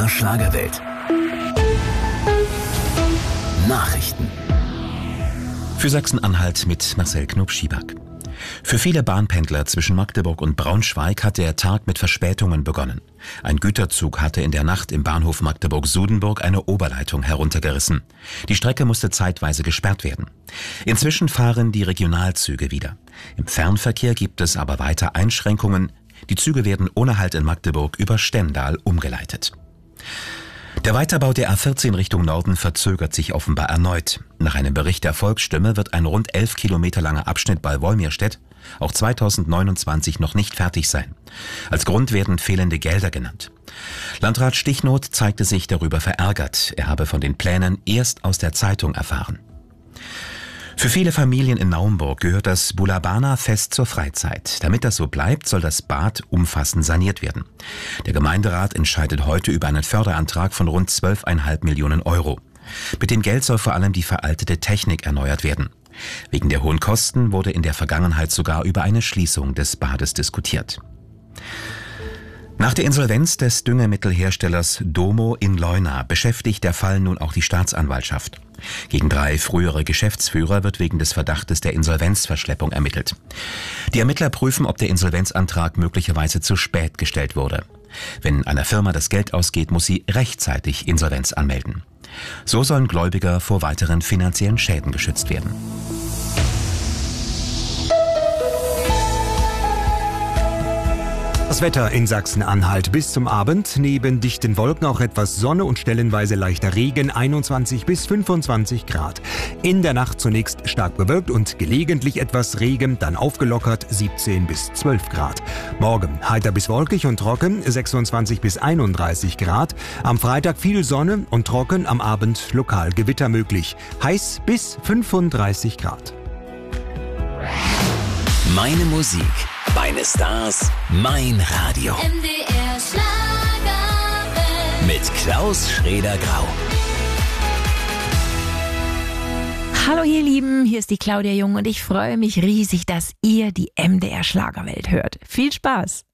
MDR Schlagerwelt. Nachrichten. Für Sachsen-Anhalt mit Marcel Knob-Schieback. Für viele Bahnpendler zwischen Magdeburg und Braunschweig hat der Tag mit Verspätungen begonnen. Ein Güterzug hatte in der Nacht im Bahnhof Magdeburg-Sudenburg eine Oberleitung heruntergerissen. Die Strecke musste zeitweise gesperrt werden. Inzwischen fahren die Regionalzüge wieder. Im Fernverkehr gibt es aber weiter Einschränkungen. Die Züge werden ohne Halt in Magdeburg über Stendal umgeleitet. Der Weiterbau der A14 Richtung Norden verzögert sich offenbar erneut. Nach einem Bericht der Volksstimme wird ein rund 11 Kilometer langer Abschnitt bei Wolmirstedt auch 2029 noch nicht fertig sein. Als Grund werden fehlende Gelder genannt. Landrat Stichnot zeigte sich darüber verärgert. Er habe von den Plänen erst aus der Zeitung erfahren. Für viele Familien in Naumburg gehört das Bulabana-Fest zur Freizeit. Damit das so bleibt, soll das Bad umfassend saniert werden. Der Gemeinderat entscheidet heute über einen Förderantrag von rund 12,5 Millionen Euro. Mit dem Geld soll vor allem die veraltete Technik erneuert werden. Wegen der hohen Kosten wurde in der Vergangenheit sogar über eine Schließung des Bades diskutiert. Nach der Insolvenz des Düngemittelherstellers Domo in Leuna beschäftigt der Fall nun auch die Staatsanwaltschaft. Gegen 3 frühere Geschäftsführer wird wegen des Verdachtes der Insolvenzverschleppung ermittelt. Die Ermittler prüfen, ob der Insolvenzantrag möglicherweise zu spät gestellt wurde. Wenn einer Firma das Geld ausgeht, muss sie rechtzeitig Insolvenz anmelden. So sollen Gläubiger vor weiteren finanziellen Schäden geschützt werden. Das Wetter in Sachsen-Anhalt bis zum Abend. Neben dichten Wolken auch etwas Sonne und stellenweise leichter Regen, 21 bis 25 Grad. In der Nacht zunächst stark bewölkt und gelegentlich etwas Regen, dann aufgelockert, 17 bis 12 Grad. Morgen heiter bis wolkig und trocken, 26 bis 31 Grad. Am Freitag viel Sonne und trocken, am Abend lokal Gewitter möglich. Heiß bis 35 Grad. Meine Musik, meine Stars, mein Radio. MDR Schlagerwelt. Mit Klaus Schrader-Grau. Hallo ihr Lieben, hier ist die Claudia Jung und ich freue mich riesig, dass ihr die MDR Schlagerwelt hört. Viel Spaß!